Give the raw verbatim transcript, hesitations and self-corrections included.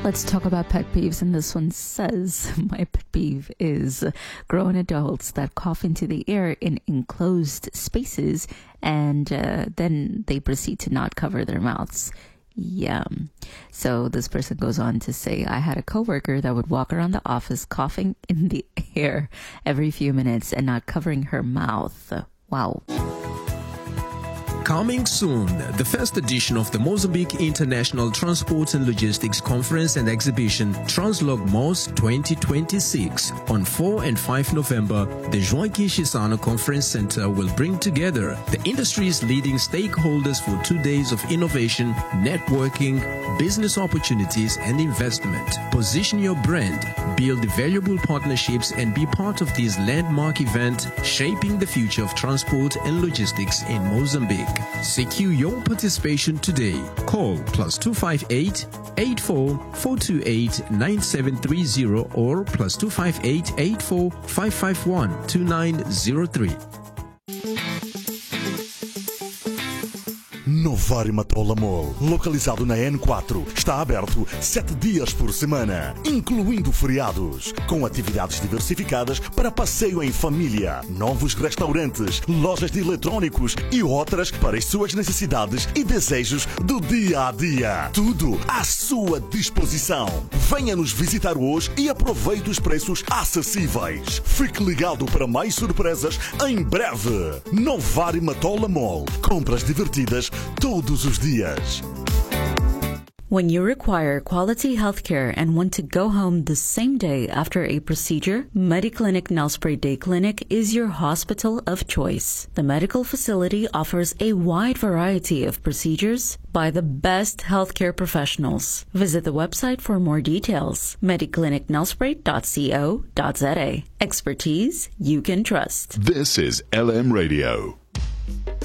Let's talk about pet peeves. And this one says, my pet peeve is grown adults that cough into the air in enclosed spaces and uh, then they proceed to not cover their mouths. Yeah. So this person goes on to say, I had a coworker that would walk around the office coughing in the air every few minutes and not covering her mouth. Wow. Coming soon, the first edition of the Mozambique International Transport and Logistics Conference and Exhibition, TransLogMos twenty twenty-six. On four and five November, the Joaquim Chissano Conference Center will bring together the industry's leading stakeholders for two days of innovation, networking, business opportunities, and investment. Position your brand, build valuable partnerships, and be part of this landmark event, shaping the future of transport and logistics in Mozambique. Secure your participation today. Call plus two five eight, eight four four two eight, nine seven three zero or plus two five eight, eight four five five one, two nine zero three. Novari Matola Mall, localizado na N quatro, está aberto sete dias por semana, incluindo feriados, com atividades diversificadas para passeio em família, novos restaurantes, lojas de eletrônicos e outras para as suas necessidades e desejos do dia a dia. Tudo à sua disposição. Venha nos visitar hoje e aproveite os preços acessíveis. Fique ligado para mais surpresas em breve. Novari Matola Mall, compras divertidas todos os dias. When you require quality healthcare and want to go home the same day after a procedure, Mediclinic Nelspruit Day Clinic is your hospital of choice. The medical facility offers a wide variety of procedures by the best healthcare professionals. Visit the website for more details, mediclinic nelspruit dot co dot za. Expertise you can trust. This is L M Radio.